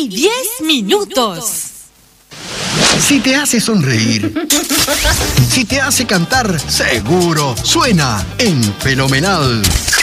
y 10 minutos. Si te hace sonreír, si te hace cantar, seguro suena en Fenomenal